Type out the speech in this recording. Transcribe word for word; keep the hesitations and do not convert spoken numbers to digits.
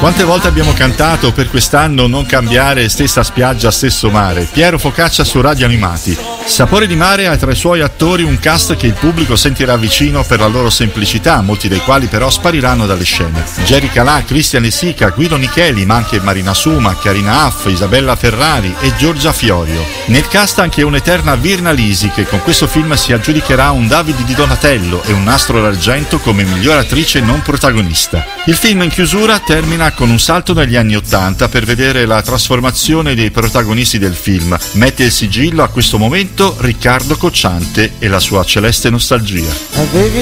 Quante volte abbiamo cantato per quest'anno non cambiare, stessa spiaggia, stesso mare. Piero Focaccia su Radio Animati. Sapore di Mare ha tra i suoi attori un cast che il pubblico sentirà vicino per la loro semplicità, molti dei quali però spariranno dalle scene. Jerry Calà, Cristian De Sica, Guido Nicheli, ma anche Marina Suma, Carina Aff, Isabella Ferrari e Giorgia Fiorio. Nel cast anche un'eterna Virna Lisi, che con questo film si aggiudicherà un Davide di Donatello e un Nastro d'Argento come miglior attrice non protagonista. Il film in chiusura termina con un salto negli anni Ottanta per vedere la trasformazione dei protagonisti del film. Mette il sigillo a questo momento Riccardo Cocciante e la sua celeste nostalgia.